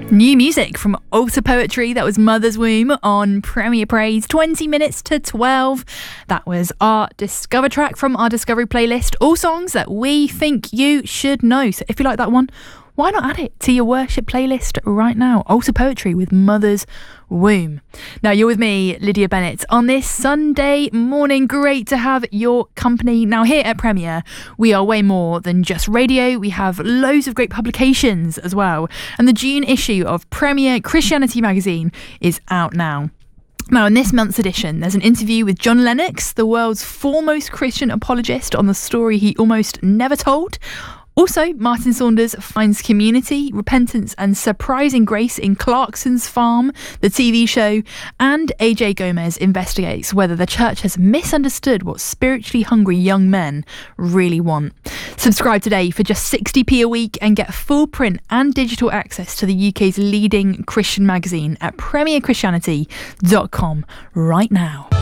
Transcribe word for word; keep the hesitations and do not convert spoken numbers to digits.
New music from Altar Poetry. That was Mother's Womb on Premier Praise. twenty minutes to twelve. That was our Discover track from our Discovery playlist. All songs that we think you should know. So if you like that one, why not add it to your worship playlist right now? Altar Poetry with Mother's Womb. Now you're with me, Lydia Bennett, on this Sunday morning. Great to have your company. Now here at Premier, we are way more than just radio. We have loads of great publications as well. And the June issue of Premier Christianity magazine is out now. Now, in this month's edition, there's an interview with John Lennox, the world's foremost Christian apologist, on the story he almost never told. Also, Martin Saunders finds community, repentance and surprising grace in Clarkson's Farm, the T V show, and A J Gomez investigates whether the church has misunderstood what spiritually hungry young men really want. Subscribe today for just sixty p a week and get full print and digital access to the U K's leading Christian magazine at premier christianity dot com right now.